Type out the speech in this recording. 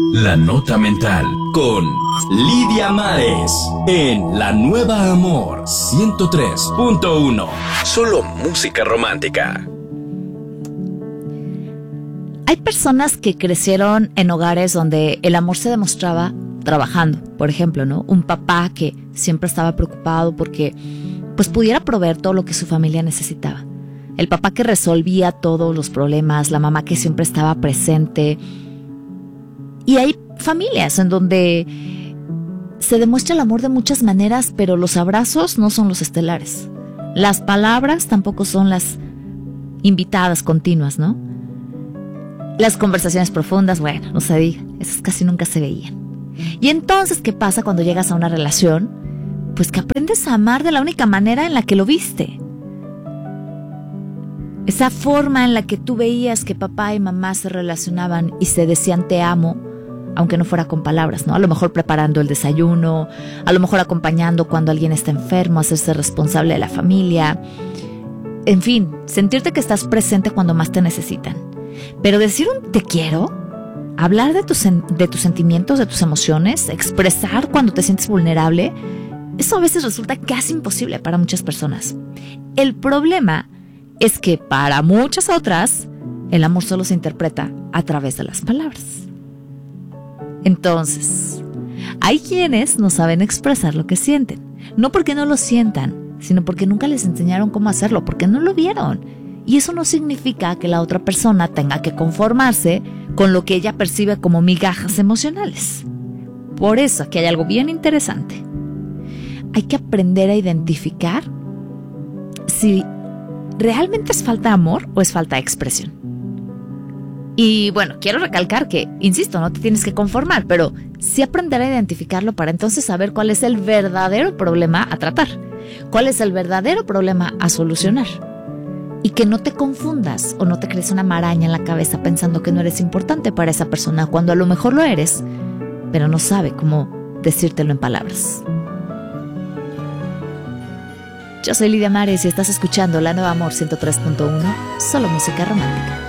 La Nota Mental con Lidia Mares en La Nueva Amor 103.1. Solo música romántica. Hay personas que crecieron en hogares donde el amor se demostraba trabajando, por ejemplo, ¿no? Un papá que siempre estaba preocupado porque pues pudiera proveer todo lo que su familia necesitaba. El papá que resolvía todos los problemas, la mamá que siempre estaba presente. Y hay familias en donde se demuestra el amor de muchas maneras, pero los abrazos no son los estelares. Las palabras tampoco son las invitadas continuas, ¿no? Las conversaciones profundas, bueno, no se diga, esas casi nunca se veían. Y entonces, ¿qué pasa cuando llegas a una relación? Pues que aprendes a amar de la única manera en la que lo viste. Esa forma en la que tú veías que papá y mamá se relacionaban y se decían te amo, aunque no fuera con palabras, ¿no? A lo mejor preparando el desayuno, a lo mejor acompañando cuando alguien está enfermo, hacerse responsable de la familia. En fin, sentirte que estás presente cuando más te necesitan. Pero decir un te quiero, hablar de tus sentimientos, de tus emociones, expresar cuando te sientes vulnerable, eso a veces resulta casi imposible para muchas personas. El problema es que para muchas otras, el amor solo se interpreta a través de las palabras. Entonces, hay quienes no saben expresar lo que sienten, no porque no lo sientan, sino porque nunca les enseñaron cómo hacerlo, porque no lo vieron. Y eso no significa que la otra persona tenga que conformarse con lo que ella percibe como migajas emocionales. Por eso aquí hay algo bien interesante. Hay que aprender a identificar si realmente es falta de amor o es falta de expresión. Y bueno, quiero recalcar que, insisto, no te tienes que conformar, pero sí aprender a identificarlo para entonces saber cuál es el verdadero problema a tratar, cuál es el verdadero problema a solucionar. Y que no te confundas o no te crees una maraña en la cabeza pensando que no eres importante para esa persona cuando a lo mejor lo eres, pero no sabe cómo decírtelo en palabras. Yo soy Lidia Mares y estás escuchando La Nueva Amor 103.1, solo música romántica.